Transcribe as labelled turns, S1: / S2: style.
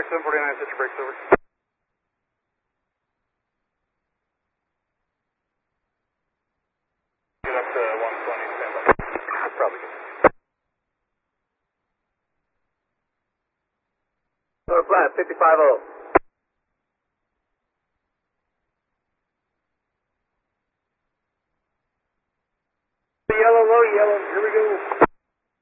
S1: 749, set your brakes over. Get up to 120, stand by. That's probably good.
S2: Flat 55-0.